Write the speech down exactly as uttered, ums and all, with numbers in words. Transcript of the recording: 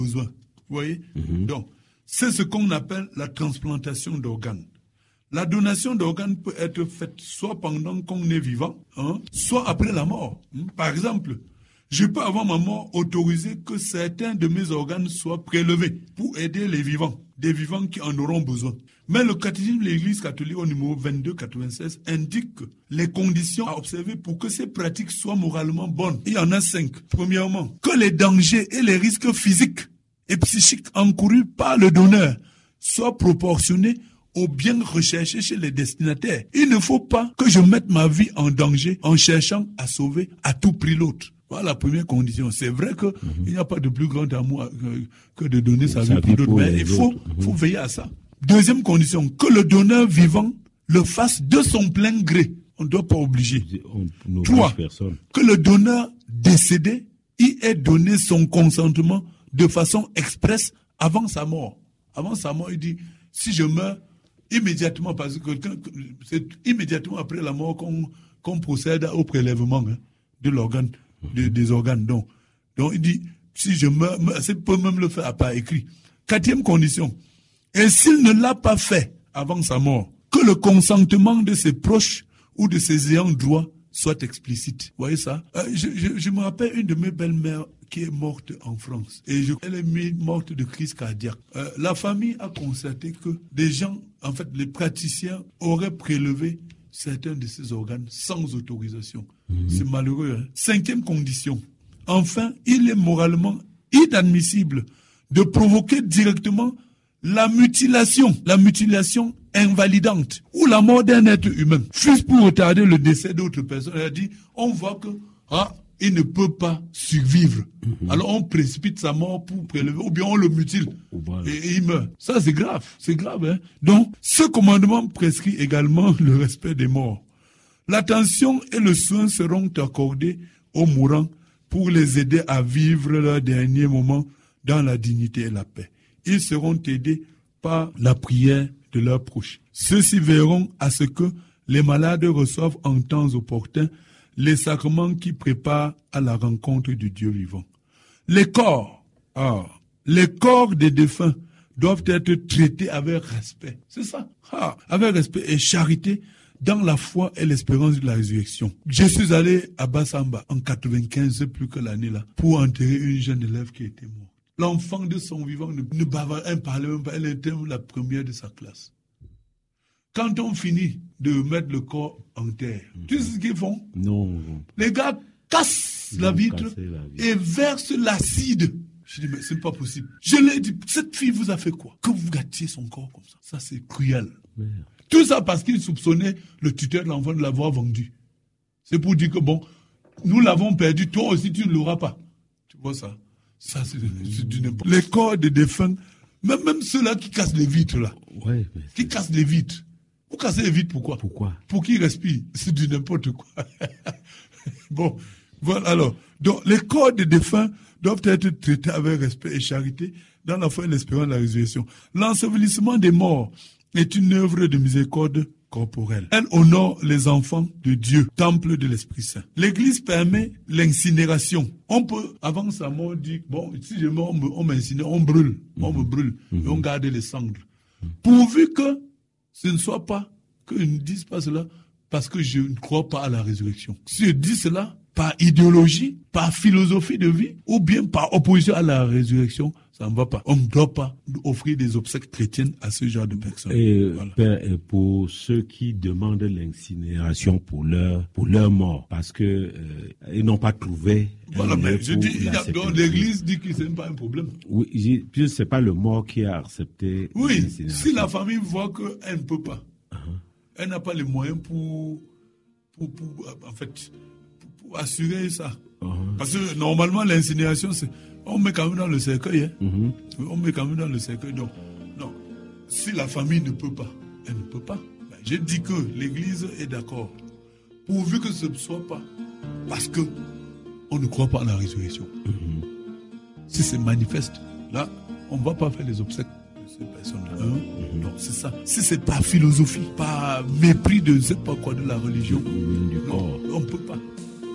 besoin. Vous voyez? Mm-hmm. Donc, c'est ce qu'on appelle la transplantation d'organes. La donation d'organes peut être faite soit pendant qu'on est vivant, hein, soit après la mort. Par exemple, je peux avant ma mort autoriser que certains de mes organes soient prélevés pour aider les vivants, des vivants qui en auront besoin. Mais le catéchisme de l'Église catholique au numéro vingt-deux quatre-vingt-seize indique les conditions à observer pour que ces pratiques soient moralement bonnes. Il y en a cinq. Premièrement, que les dangers et les risques physiques et psychiques encourus par le donneur soient proportionnés aux biens recherchés chez les destinataires. Il ne faut pas que je mette ma vie en danger en cherchant à sauver à tout prix l'autre. Voilà la première condition. C'est vrai qu'il mm-hmm. n'y a pas de plus grand amour que de donner sa vie pour d'autres, mais il faut, mm-hmm. faut veiller à ça. Deuxième condition, que le donneur vivant le fasse de son plein gré. On ne doit pas obliger. Trois, que le donneur décédé y ait donné son consentement de façon expresse avant sa mort. Avant sa mort, il dit, si je meurs, immédiatement, parce que c'est immédiatement après la mort qu'on, qu'on procède au prélèvement hein, de l'organe, de, des organes. Donc, donc, il dit, si je meurs, c'est peut même le faire par écrit. Quatrième condition, et s'il ne l'a pas fait avant sa mort, que le consentement de ses proches ou de ses ayants droit soit explicite. Vous voyez ça? euh, je, je, je me rappelle une de mes belles-mères qui est morte en France. Et je, elle est morte de crise cardiaque. Euh, la famille a constaté que des gens, en fait, les praticiens auraient prélevé certains de ces organes sans autorisation. Mmh. C'est malheureux. Hein? Cinquième condition. Enfin, il est moralement inadmissible de provoquer directement la mutilation, la mutilation invalidante ou la mort d'un être humain, fût-ce pour retarder le décès d'autres personnes. Elle a dit, on voit que ah, il ne peut pas survivre. Mm-hmm. Alors on précipite sa mort pour prélever, ou bien on le mutile voilà. et, et il meurt. Ça c'est grave, c'est grave. Hein? Donc ce commandement prescrit également le respect des morts. L'attention et le soin seront accordés aux mourants pour les aider à vivre leurs derniers moments dans la dignité et la paix. Ils seront aidés par la prière de leurs proches. Ceux-ci verront à ce que les malades reçoivent en temps opportun les sacrements qui préparent à la rencontre du Dieu vivant. Les corps, ah, les corps des défunts doivent être traités avec respect. C'est ça, ah, avec respect et charité dans la foi et l'espérance de la résurrection. Je suis allé à Bassamba en quatre-vingt-quinze, plus que l'année là, pour enterrer une jeune élève qui était morte. L'enfant de son vivant ne, ne bavardait, elle ne parlait même pas, elle était la première de sa classe. Quand on finit de mettre le corps en terre, mmh. tu sais ce qu'ils font? Non. Les gars cassent la vitre, la vitre et versent l'acide. Je dis, mais c'est pas possible. Je lui ai dit, cette fille vous a fait quoi? Que vous gâtiez son corps comme ça. Ça, c'est cruel. Merde. Tout ça parce qu'il soupçonnait le tuteur de l'enfant de l'avoir vendu. C'est pour dire que bon, nous l'avons perdu, toi aussi tu ne l'auras pas. Tu vois ça? Ça, c'est, c'est du n'importe quoi. Les corps des défunts, même, même ceux-là qui cassent les vitres, là. Ouais, qui cassent les vitres. Vous cassez les vitres, pourquoi? Pourquoi? Pour qu'ils respirent. C'est du n'importe quoi. Bon, voilà alors. Donc, les corps des défunts doivent être traités avec respect et charité dans la foi et l'espérance de la résurrection. L'ensevelissement des morts est une œuvre de miséricorde corporelle. Elle honore les enfants de Dieu, temple de l'Esprit Saint. L'Église permet l'incinération. On peut, avant sa mort, dire, bon, si je meurs, on m'incinère, on brûle, mmh. on me brûle, mmh. et on garde les cendres. Mmh. Pourvu que ce ne soit pas, que je ne dise pas cela, parce que je ne crois pas à la résurrection. Si je dis cela, par idéologie, par philosophie de vie, ou bien par opposition à la résurrection, ça ne va pas. On ne doit pas offrir des obsèques chrétiennes à ce genre de personnes. Et, voilà. Père, et pour ceux qui demandent l'incinération pour leur, pour leur mort, parce que euh, ils n'ont pas trouvé. Voilà, mais je dis, il y a, donc, l'Église dit que ce n'est pas un problème. Oui, puis c'est pas le mort qui a accepté. Oui, si la famille voit qu'elle ne peut pas, uh-huh. elle n'a pas les moyens pour, pour, pour en fait, pour, pour assurer ça. Uh-huh. Parce que normalement, l'incinération, c'est on met quand même dans le cercueil. Hein. Mm-hmm. On met quand même dans le cercueil. Donc, non. Si la famille ne peut pas, elle ne peut pas. Ben, j'ai dit que l'Église est d'accord. Pourvu que ce ne soit pas. Parce que on ne croit pas à la résurrection. Mm-hmm. Si c'est manifeste, là, on ne va pas faire les obsèques de ces personnes-là. Hein? Mm-hmm. Non, c'est ça. Si c'est par philosophie, par mépris de je ne sais pas quoi de la religion, mm-hmm. non, on ne peut pas.